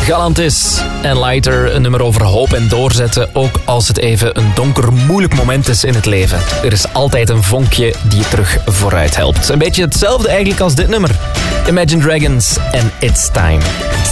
Galantis en Lighter, een nummer over hoop en doorzetten, ook als het even een donker, moeilijk moment is in het leven. Er is altijd een vonkje die je terug vooruit helpt. Een beetje hetzelfde eigenlijk als dit nummer. Imagine Dragons en It's Time.